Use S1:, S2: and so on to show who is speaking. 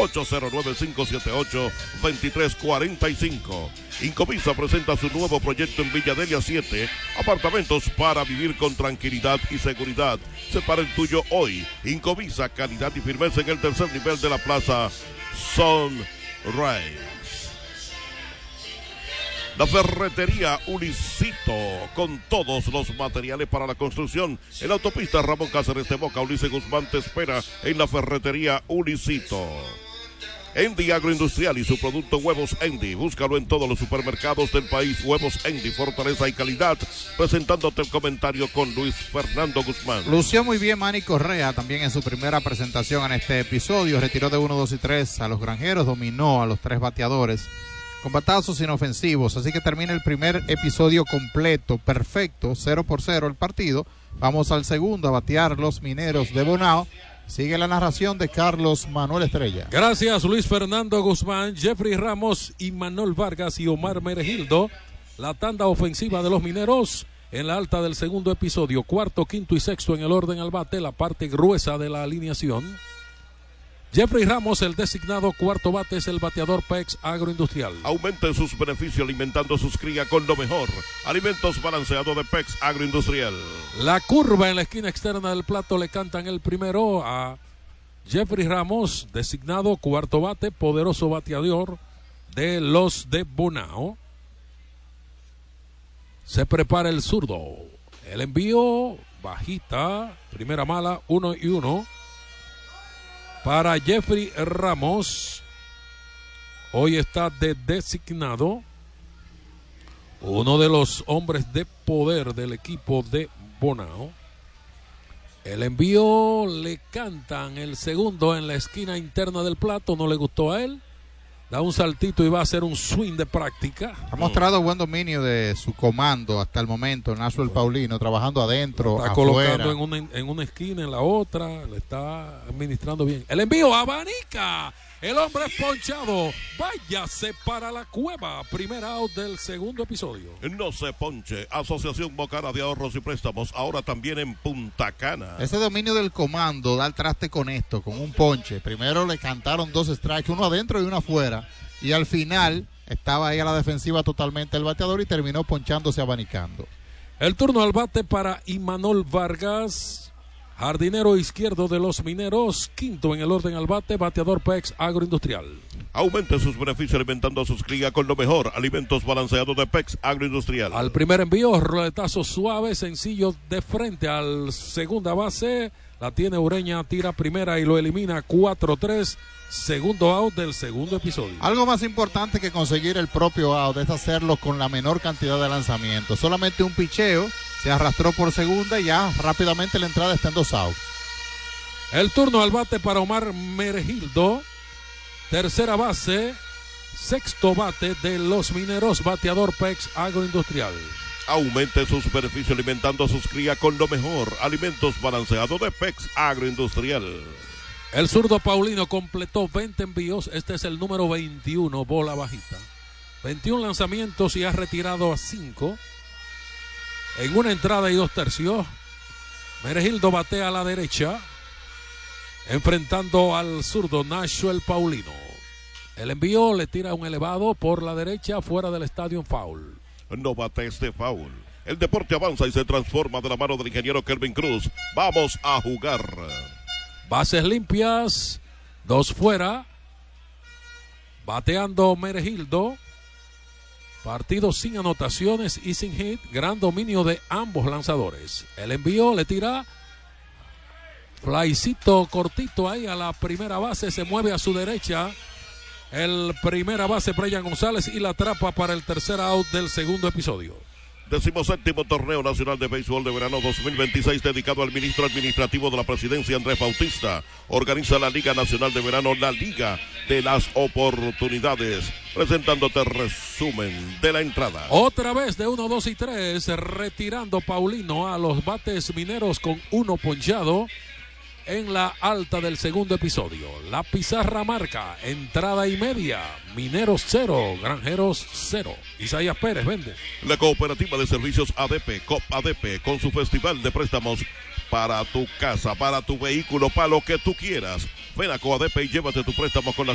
S1: 809-578-2345. Incovisa presenta su nuevo proyecto en Villa Delia 7, apartamentos para vivir con tranquilidad y seguridad. Separa el tuyo hoy. Incovisa, calidad y firmeza en el tercer nivel de la Plaza Sunrise. La ferretería Ulicito, con todos los materiales para la construcción. En la autopista Ramón Cáceres de Moca, Ulises Guzmán te espera en la ferretería Ulicito. Endi Agroindustrial y su producto Huevos Endi. Búscalo en todos los supermercados del país. Huevos Endi, fortaleza y calidad. Presentándote el comentario con Luis Fernando Guzmán.
S2: Lució muy bien Manny Correa también en su primera presentación en este episodio. Retiró de 1, 2 y 3 a los granjeros. Dominó a los 3 bateadores con batazos inofensivos. Así que termina el primer episodio completo, perfecto, 0-0 el partido. Vamos al segundo a batear los Mineros de Bonao. Sigue la narración de Carlos Manuel Estrella.
S3: Gracias Luis Fernando Guzmán, Jeffrey Ramos, Imanol Vargas y Omar Meregildo. La tanda ofensiva de los Mineros en la alta del segundo episodio. Cuarto, quinto y sexto en el orden al bate, la parte gruesa de la alineación. Jeffrey Ramos, el designado cuarto bate, es el bateador PEX Agroindustrial.
S1: Aumente sus beneficios alimentando sus crías con lo mejor. Alimentos balanceados de PEX Agroindustrial.
S3: La curva en la esquina externa del plato le cantan el primero a Jeffrey Ramos, designado cuarto bate, poderoso bateador de los de Bonao. Se prepara el zurdo. El envío, bajita, primera mala, 1-1. Para Jeffrey Ramos, hoy está de designado, uno de los hombres de poder del equipo de Bonao. El envío le cantan el segundo en la esquina interna del plato, no le gustó a él. Da un saltito y va a hacer un swing de práctica.
S2: Ha mostrado buen dominio de su comando hasta el momento, Nashville Paulino, trabajando adentro,
S3: está
S2: afuera.
S3: colocando en una esquina, en la otra, le está administrando bien. El envío, abanica, el hombre es ponchado, váyase para la cueva. Primer out del segundo episodio.
S1: No se ponche, Asociación Bocana de Ahorros y Préstamos, ahora también en Punta Cana.
S2: Ese dominio del comando da el traste con esto, con un ponche. Primero le cantaron 2 strikes, uno adentro y uno afuera. Y al final estaba ahí a la defensiva totalmente el bateador y terminó ponchándose, abanicando.
S3: El turno al bate para Imanol Vargas, jardinero izquierdo de los Mineros, quinto en el orden al bate, bateador PEX Agroindustrial.
S1: Aumente sus beneficios alimentando a sus crías con lo mejor. Alimentos balanceados de PEX Agroindustrial.
S3: Al primer envío, roletazo suave, sencillo de frente al segunda base. La tiene Ureña, tira primera y lo elimina 4-3. Segundo out del segundo episodio.
S2: Algo más importante que conseguir el propio out es hacerlo con la menor cantidad de lanzamientos. Solamente un picheo, se arrastró por segunda y ya rápidamente la entrada está en 2 outs.
S3: El turno al bate para Omar Meregildo, tercera base, sexto bate de los Mineros, bateador PEX Agroindustrial.
S1: Aumente sus beneficios alimentando a sus crías con lo mejor. Alimentos balanceados de PEX Agroindustrial.
S3: El zurdo Paulino completó 20 envíos. Este es el número 21, bola bajita. 21 lanzamientos y ha retirado a 5. En una entrada y 2 tercios. Meregildo batea a la derecha, enfrentando al zurdo Nashville Paulino. El envío le tira un elevado por la derecha, fuera del estadio, en foul.
S1: No bate este foul. El deporte avanza y se transforma de la mano del ingeniero Kelvin Cruz. Vamos a jugar.
S3: Bases limpias, 2 fuera. Bateando Meregildo. Partido sin anotaciones y sin hit. Gran dominio de ambos lanzadores. El envío le tira flycito cortito ahí a la primera base. Se mueve a su derecha el primera base Brian González y la atrapa para el tercer out del segundo episodio.
S1: 17º Torneo Nacional de Béisbol de Verano 2026 dedicado al ministro administrativo de la Presidencia, Andrés Bautista. Organiza la Liga Nacional de Verano, la Liga de las Oportunidades. Presentándote resumen de la entrada.
S3: Otra vez de 1, 2 y 3, retirando Paulino a los bates Mineros con 1 ponchado. En la alta del segundo episodio, la pizarra marca entrada y media, Mineros 0, Granjeros 0. Isaías Pérez vende.
S1: La cooperativa de servicios ADP, COP ADP, con su festival de préstamos para tu casa, para tu vehículo, para lo que tú quieras. Ven a COADP y llévate tu préstamo con la